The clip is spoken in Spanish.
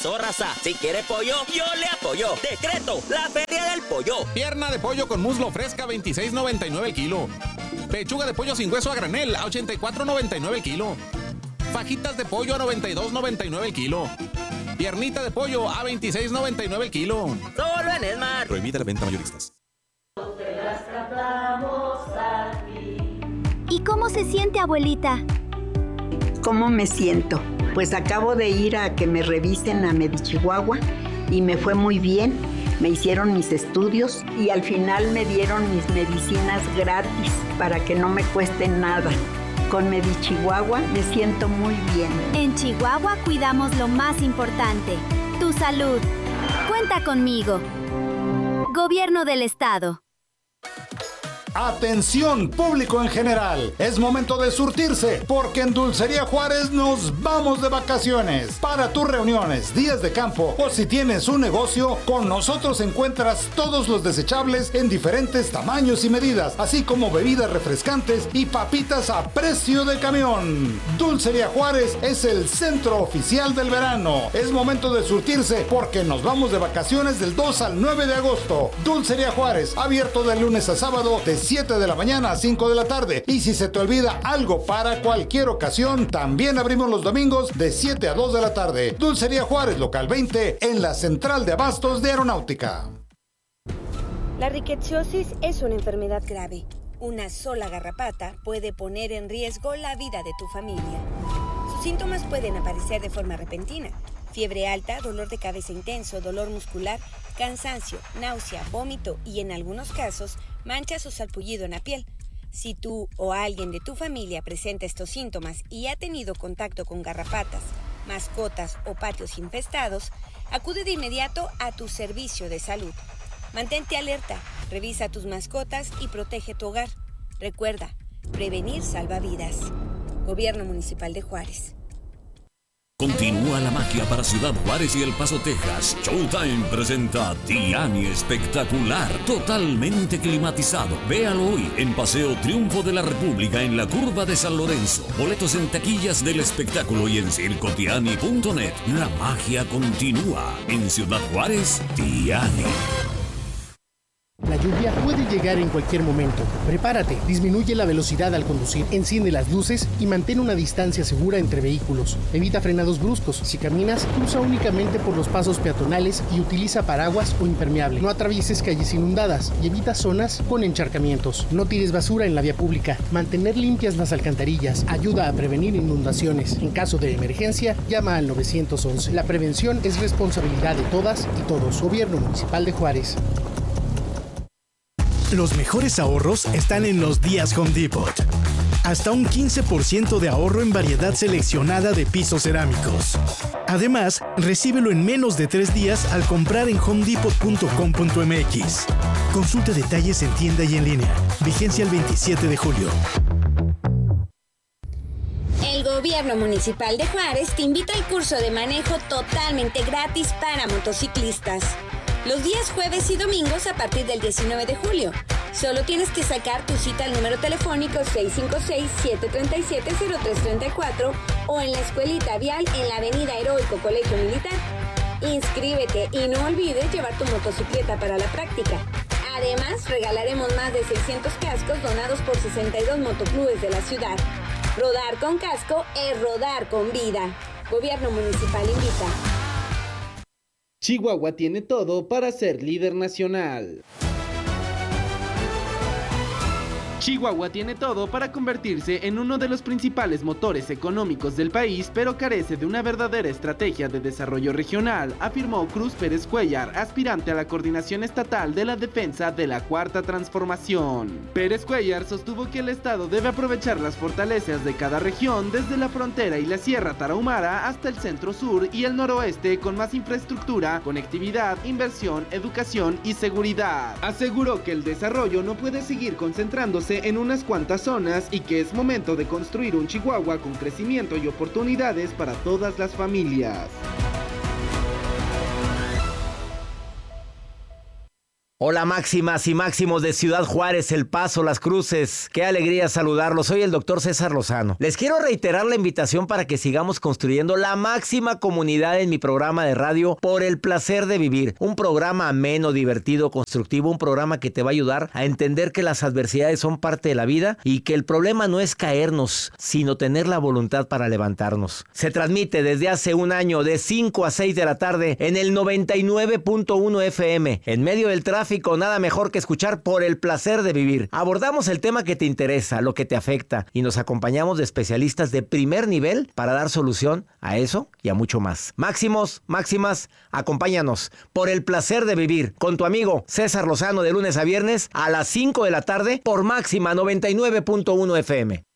eso, raza. Si quiere pollo, yo le apoyo. Decreto, la Feria del Pollo. Pierna de pollo con muslo fresca, $26.99 el kilo. Pechuga de pollo sin hueso a granel, a $84.99 el kilo. Fajitas de pollo a $92.99 el kilo. Piernita de pollo a $26.99 el kilo. Solo en Esmar. Prohibida la venta mayoristas. ¿Y cómo se siente, abuelita? ¿Cómo me siento? Pues acabo de ir a que me revisen a Medichihuahua y me fue muy bien. Me hicieron mis estudios y al final me dieron mis medicinas gratis para que no me cueste nada. Con Medichihuahua me siento muy bien. En Chihuahua cuidamos lo más importante, tu salud. Cuenta conmigo. Gobierno del Estado. Atención público en general, es momento de surtirse porque en Dulcería Juárez nos vamos de vacaciones. Para tus reuniones, días de campo o si tienes un negocio, con nosotros encuentras todos los desechables en diferentes tamaños y medidas, así como bebidas refrescantes y papitas a precio de camión. Dulcería Juárez es el centro oficial del verano. Es momento de surtirse porque nos vamos de vacaciones del 2 al 9 de agosto. Dulcería Juárez, abierto de lunes a sábado de 7 de la mañana a 5 de la tarde. Y si se te olvida algo para cualquier ocasión, también abrimos los domingos de 7 a 2 de la tarde. Dulcería Juárez, local 20, en la Central de Abastos de Aeronáutica. La rickettsiosis es una enfermedad grave. Una sola garrapata puede poner en riesgo la vida de tu familia. Sus síntomas pueden aparecer de forma repentina. Fiebre alta, dolor de cabeza intenso, dolor muscular, cansancio, náusea, vómito y en algunos casos, manchas o salpullido en la piel. Si tú o alguien de tu familia presenta estos síntomas y ha tenido contacto con garrapatas, mascotas o patios infestados, acude de inmediato a tu servicio de salud. Mantente alerta, revisa tus mascotas y protege tu hogar. Recuerda, prevenir salva vidas. Gobierno Municipal de Juárez. Continúa la magia para Ciudad Juárez y El Paso, Texas. Showtime presenta Tiani Espectacular, totalmente climatizado. Véalo hoy en Paseo Triunfo de la República en la Curva de San Lorenzo. Boletos en taquillas del espectáculo y en circotiani.net. La magia continúa en Ciudad Juárez. Tiani. La lluvia puede llegar en cualquier momento. Prepárate, disminuye la velocidad al conducir, enciende las luces y mantén una distancia segura entre vehículos. Evita frenados bruscos. Si caminas, cruza únicamente por los pasos peatonales y utiliza paraguas o impermeable. No atravieses calles inundadas y evita zonas con encharcamientos. No tires basura en la vía pública. Mantener limpias las alcantarillas ayuda a prevenir inundaciones. En caso de emergencia, llama al 911. La prevención es responsabilidad de todas y todos. Gobierno Municipal de Juárez. Los mejores ahorros están en los días Home Depot. Hasta un 15% de ahorro en variedad seleccionada de pisos cerámicos. Además, recíbelo en menos de 3 días al comprar en homedepot.com.mx. Consulta detalles en tienda y en línea. Vigencia el 27 de julio. El Gobierno Municipal de Juárez te invita al curso de manejo totalmente gratis para motociclistas. Los días jueves y domingos a partir del 19 de julio. Solo tienes que sacar tu cita al número telefónico 656-737-0334 o en la Escuelita Vial en la Avenida Heroico Colegio Militar. Inscríbete y no olvides llevar tu motocicleta para la práctica. Además, regalaremos más de 600 cascos donados por 62 motoclubes de la ciudad. Rodar con casco es rodar con vida. Gobierno Municipal invita. Chihuahua tiene todo para ser líder nacional. Chihuahua tiene todo para convertirse en uno de los principales motores económicos del país, pero carece de una verdadera estrategia de desarrollo regional, afirmó Cruz Pérez Cuellar, aspirante a la coordinación estatal de la defensa de la Cuarta Transformación. Pérez Cuellar sostuvo que el Estado debe aprovechar las fortalezas de cada región, desde la frontera y la Sierra Tarahumara hasta el centro sur y el noroeste, con más infraestructura, conectividad, inversión, educación y seguridad. Aseguró que el desarrollo no puede seguir concentrándose en unas cuantas zonas y que es momento de construir un Chihuahua con crecimiento y oportunidades para todas las familias. Hola máximas y máximos de Ciudad Juárez, El Paso, Las Cruces. Qué alegría saludarlos. Soy el doctor César Lozano. Les quiero reiterar la invitación para que sigamos construyendo la máxima comunidad en mi programa de radio Por el Placer de Vivir. Un programa ameno, divertido, constructivo. Un programa que te va a ayudar a entender que las adversidades son parte de la vida y que el problema no es caernos, sino tener la voluntad para levantarnos. Se transmite desde hace un año de 5 a 6 de la tarde en el 99.1 FM. En medio del tráfico, nada mejor que escuchar Por el Placer de Vivir. Abordamos el tema que te interesa, lo que te afecta, y nos acompañamos de especialistas de primer nivel para dar solución a eso y a mucho más. Máximos, máximas, acompáñanos Por el Placer de Vivir con tu amigo César Lozano de lunes a viernes a las 5 de la tarde por Máxima 99.1 FM.